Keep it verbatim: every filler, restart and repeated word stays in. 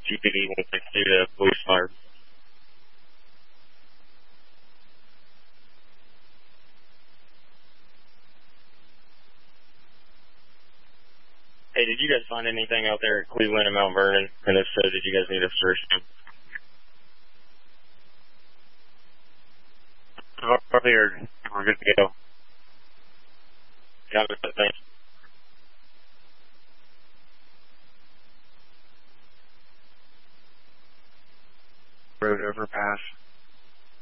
G P D one six two to police fire. Hey, did you guys find anything out there at Cleveland and Mount Vernon? And if so, did you guys need a search? Earlier, we're good to go. Got it, thanks. Road overpass.